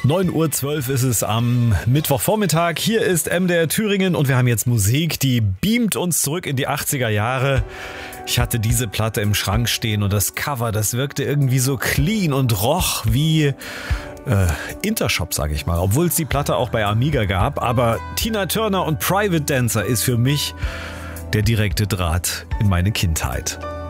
9:12 Uhr ist es am Mittwochvormittag. Hier ist MDR Thüringen und wir haben jetzt Musik, die beamt uns zurück in die 80er Jahre. Ich hatte diese Platte im Schrank stehen und das Cover, das wirkte irgendwie so clean und roch wie Intershop, sage ich mal. Obwohl es die Platte auch bei Amiga gab. Aber Tina Turner und Private Dancer ist für mich der direkte Draht in meine Kindheit.